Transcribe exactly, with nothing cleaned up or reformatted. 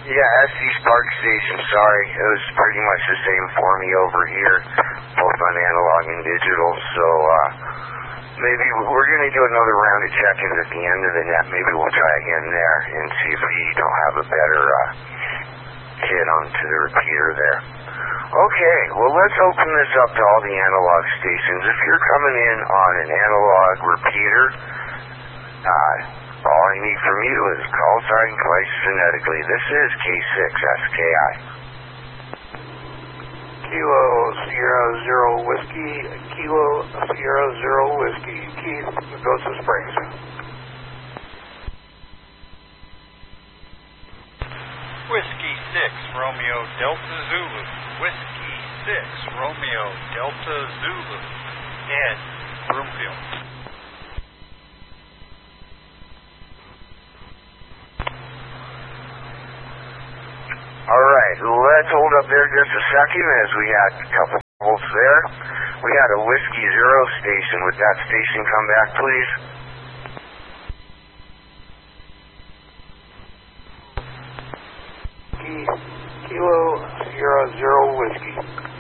Yeah, Estes Park Station, sorry. It was pretty much the same for me over here, both on analog and digital, so uh, maybe we're going to do another round of check-ins at the end of the net. Maybe we'll try again there and see if we don't have a better uh, hit onto the repeater there. Okay, well, let's open this up to all the analog stations. If you're coming in on an analog repeater, uh, all I need from you is call sign twice phonetically. This is K six S K I. Kilo Sierra Zero Whiskey, Kilo Sierra Zero Whiskey, Keith, Augusta Springs. Whiskey six, Romeo Delta Zulu. Whiskey six, Romeo Delta Zulu. Ed, Broomfield. Alright, let's hold up there just a second as we had a couple volts there. We had a Whiskey Zero station. Would that station come back, please? Kilo Sierra Zero Whiskey.